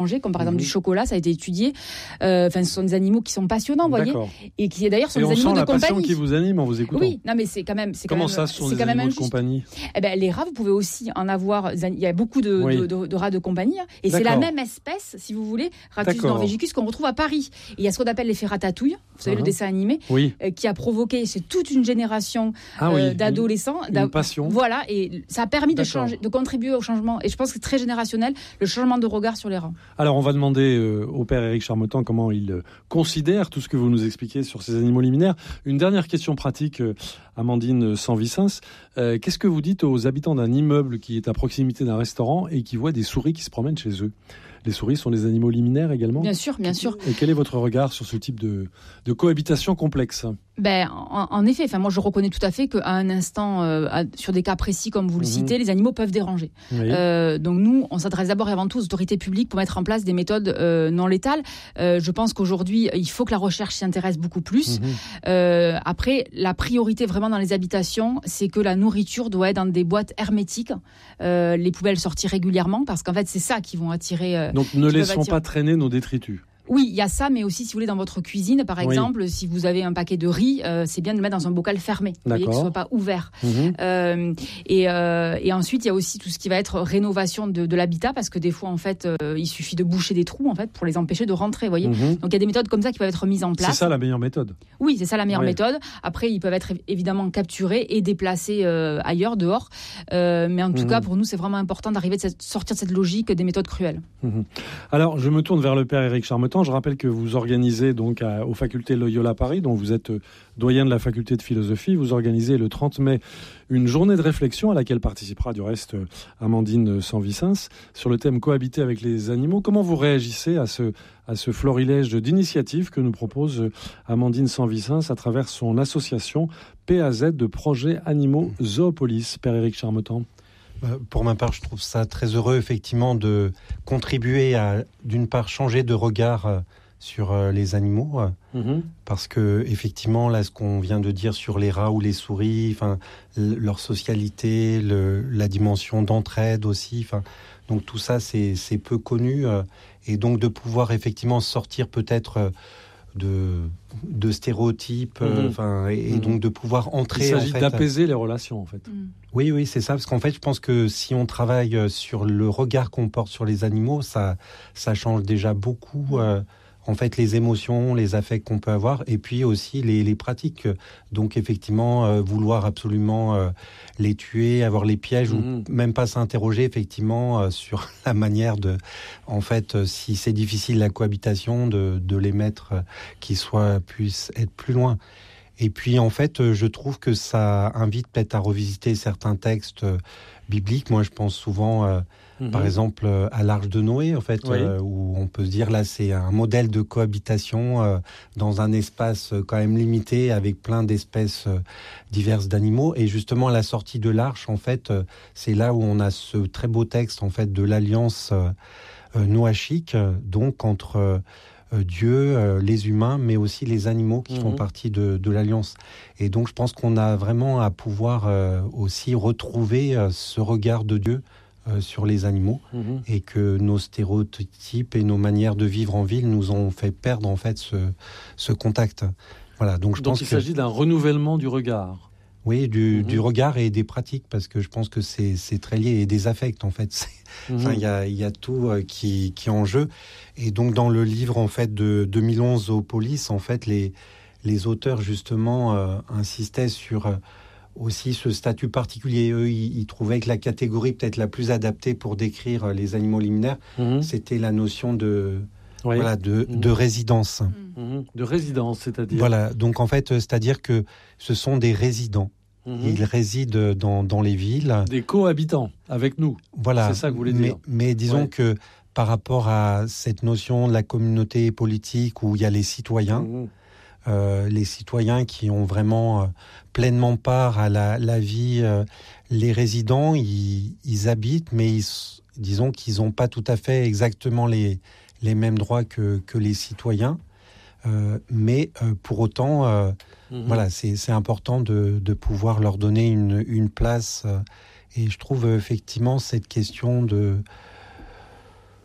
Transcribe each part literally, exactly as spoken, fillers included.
comme par exemple mmh. du chocolat, ça a été étudié. Euh, enfin, ce sont des animaux qui sont passionnants, vous voyez, et qui d'ailleurs sont et des animaux de compagnie. On sent la passion qui vous anime en vous écoutant. Oui, non mais c'est quand même, c'est Comment quand même, ça, ce sont c'est des quand même animaux injuste. de compagnie? Eh ben, les rats, vous pouvez aussi en avoir. Il y a beaucoup de, oui. de, de, de rats de compagnie, et D'accord. c'est la même espèce, si vous voulez, Ractus D'accord. norvegicus, qu'on retrouve à Paris. Et il y a ce qu'on appelle l'effet ratatouille. Vous savez, uh-huh. le dessin animé, oui. euh, qui a provoqué, c'est toute une génération ah, euh, oui. d'adolescents. Une, une passion. Voilà, et ça a permis de, changer, de contribuer au changement. Et je pense que c'est très générationnel, le changement de regard sur les rats. Alors, on va demander euh, au père Éric Charmetan comment il euh, considère tout ce que vous nous expliquez sur ces animaux liminaires. Une dernière question pratique, euh, Amandine Sanvicens. Euh, qu'est-ce que vous dites aux habitants d'un immeuble qui est à proximité d'un restaurant et qui voient des souris qui se promènent chez eux? Les souris sont des animaux liminaires également? Bien sûr, bien sûr. Et quel est votre regard sur ce type de, de cohabitation complexe? Ben, en, en effet, enfin, moi je reconnais tout à fait qu'à un instant, euh, à, sur des cas précis comme vous le mmh. citez, les animaux peuvent déranger. Oui. Euh, donc nous, on s'adresse d'abord et avant tout aux autorités publiques pour mettre en place des méthodes euh, non létales. Euh, je pense qu'aujourd'hui, il faut que la recherche s'y intéresse beaucoup plus. Mmh. Euh, après, la priorité vraiment dans les habitations, c'est que la nourriture doit être dans des boîtes hermétiques, euh, les poubelles sorties régulièrement, parce qu'en fait, c'est ça qui vont attirer... Euh, donc ne laissons pas traîner nos détritus. Oui, il y a ça, mais aussi, si vous voulez, dans votre cuisine, par exemple, oui. si vous avez un paquet de riz, euh, c'est bien de le mettre dans un bocal fermé, vous voyez, qu'il ne soit pas ouvert. Mmh. Euh, et, euh, et ensuite, il y a aussi tout ce qui va être rénovation de, de l'habitat, parce que des fois, en fait, euh, il suffit de boucher des trous, en fait, pour les empêcher de rentrer, vous voyez. Mmh. Donc, il y a des méthodes comme ça qui peuvent être mises en place. C'est ça la meilleure méthode. Oui, c'est ça la meilleure oui. méthode. Après, ils peuvent être évidemment capturés et déplacés euh, ailleurs, dehors. Euh, mais en tout mmh. cas, pour nous, c'est vraiment important d'arriver de cette, sortir de cette logique des méthodes cruelles. Mmh. Alors, je me tourne vers le père Éric Charmetan. Je rappelle que vous organisez donc à, aux facultés Loyola Paris, dont vous êtes doyen de la faculté de philosophie. Vous organisez le trente mai une journée de réflexion à laquelle participera du reste Amandine Sanvicens sur le thème cohabiter avec les animaux. Comment vous réagissez à ce, à ce florilège d'initiatives que nous propose Amandine Sanvicens à travers son association P A Z de projets animaux Zoopolis? Père Éric Charmetan. Pour ma part, je trouve ça très heureux, effectivement, de contribuer à, d'une part, changer de regard sur les animaux, mmh. parce que effectivement, là, ce qu'on vient de dire sur les rats ou les souris, enfin, leur socialité, le, la dimension d'entraide aussi, enfin, donc tout ça, c'est, c'est peu connu, et donc de pouvoir effectivement sortir peut-être de, de stéréotypes, mmh. enfin, et, et donc de pouvoir entrer. Il s'agit en fait, d'apaiser les relations, en fait. Mmh. Oui, oui, c'est ça, parce qu'en fait, je pense que si on travaille sur le regard qu'on porte sur les animaux, ça, ça change déjà beaucoup. Euh, En fait, les émotions, les affects qu'on peut avoir, et puis aussi les, les pratiques. Donc, effectivement, euh, vouloir absolument euh, les tuer, avoir les pièges, mmh. ou même pas s'interroger, effectivement, euh, sur la manière de... En fait, euh, si c'est difficile la cohabitation, de, de les mettre, euh, qu'ils soient, puissent être plus loin. Et puis, en fait, euh, je trouve que ça invite peut-être à revisiter certains textes euh, bibliques. Moi, je pense souvent... Euh, Mmh. Par exemple, euh, à l'Arche de Noé, en fait, oui. euh, où on peut se dire, là, c'est un modèle de cohabitation euh, dans un espace euh, quand même limité, avec plein d'espèces euh, diverses d'animaux. Et justement, à la sortie de l'Arche, en fait, euh, c'est là où on a ce très beau texte, en fait, de l'alliance euh, euh, noachique, donc entre euh, Dieu, euh, les humains, mais aussi les animaux qui mmh. font partie de, de l'alliance. Et donc, je pense qu'on a vraiment à pouvoir euh, aussi retrouver euh, ce regard de Dieu Euh, sur les animaux, mmh. et que nos stéréotypes et nos manières de vivre en ville nous ont fait perdre en fait ce, ce contact. Voilà, donc je donc pense il que... s'agit d'un renouvellement du regard. Oui, du, mmh. du regard et des pratiques, parce que je pense que c'est, c'est très lié, et des affects en fait. Il mmh. y a, y a tout euh, qui, qui est en jeu. Et donc dans le livre en fait de deux mille onze Zoopolis, en fait les, les auteurs justement euh, insistaient sur euh, aussi ce statut particulier. Eux, ils, ils trouvaient que la catégorie peut-être la plus adaptée pour décrire les animaux liminaires, mmh. c'était la notion de, oui. voilà, de, mmh. de résidence. Mmh. De résidence, c'est-à-dire Voilà, donc en fait, c'est-à-dire que ce sont des résidents. Mmh. Ils résident dans, dans les villes. Des cohabitants avec nous. Voilà. C'est ça que vous voulez mais, dire. Mais disons ouais. que par rapport à cette notion de la communauté politique où il y a les citoyens, mmh. Euh, les citoyens qui ont vraiment euh, pleinement part à la, la vie. Euh, les résidents, ils, ils habitent, mais ils, disons qu'ils n'ont pas tout à fait exactement les, les mêmes droits que, que les citoyens. Euh, mais euh, pour autant, euh, mmh. voilà, c'est, c'est important de, de pouvoir leur donner une, une place. Euh, et je trouve effectivement cette question de...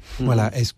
Voilà. Est-ce